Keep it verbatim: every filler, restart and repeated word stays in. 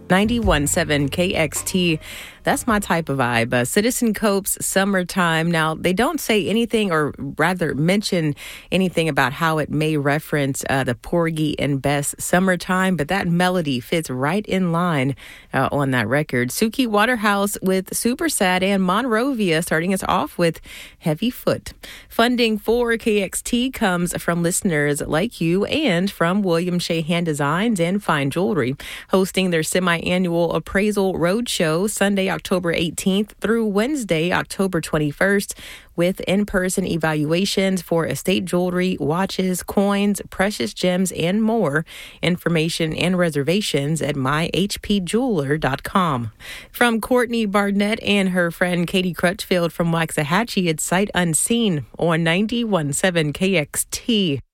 ninety-one point seven K X T. That's my type of vibe. Uh, Citizen Cope's Summertime. Now, they don't say anything or rather mention anything about how it may reference uh, the Porgy and Bess Summertime, but that melody fits right in line uh, on that record. Suki Waterhouse with Super Sad and Monrovia starting us off with Heavy Foot. Funding for K X T comes from listeners like you and from William Shahan Designs and Fine Jewelry, hosting their semi-annual appraisal roadshow Sunday, October eighteenth through Wednesday, October twenty-first, with in-person evaluations for estate jewelry, watches, coins, precious gems, and more. Information and reservations at my h p jeweler dot com. From Courtney Barnett and her friend Katie Crutchfield from Waxahachie, it's Sight Unseen on ninety-one point seven K X T.